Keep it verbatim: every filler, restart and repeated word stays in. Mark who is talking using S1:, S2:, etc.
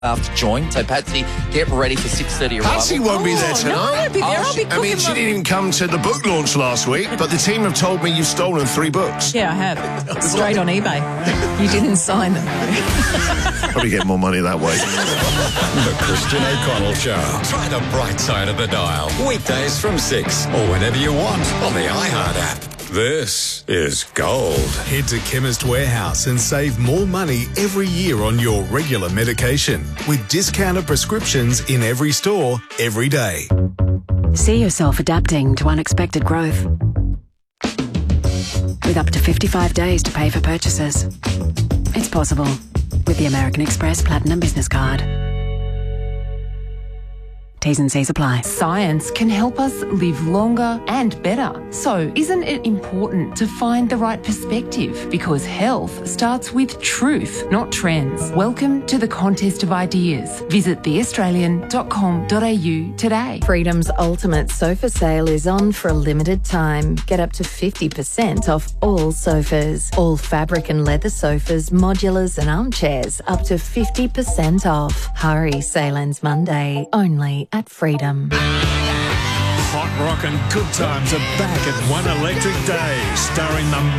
S1: After join. So, Patsy, get ready for six thirty arrival.
S2: Patsy won't be there
S3: Oh, no,
S2: tonight.
S3: I'll be there.
S2: Oh,
S3: I'll be
S2: she- I mean,
S3: cooking
S2: she
S3: my-
S2: didn't even come to the book launch last week, but the team have told me you've stolen three books.
S3: Yeah, I have. Straight on eBay. You didn't sign them.
S2: Probably get more money that way.
S4: The Christian O'Connell Show. Try the bright side of the dial. Weekdays from six or whenever you want on the iHeart app. This is gold.
S5: Head to Chemist Warehouse and save more money every year on your regular medication with discounted prescriptions in every store, every day.
S6: See yourself adapting to unexpected growth. With up to fifty-five days to pay for purchases. It's possible with the American Express Platinum Business Card. T's and C's apply.
S7: Science can help us live longer and better. So isn't it important to find the right perspective? Because health starts with truth, not trends. Welcome to the Contest of Ideas. Visit the australian dot com dot a u today.
S8: Freedom's ultimate sofa sale is on for a limited time. Get up to fifty percent off all sofas. All fabric and leather sofas, modulars and armchairs up to fifty percent off. Hurry, sale ends Monday. Only at Freedom.
S9: Hot rock and good times are back at One Electric Day, starring the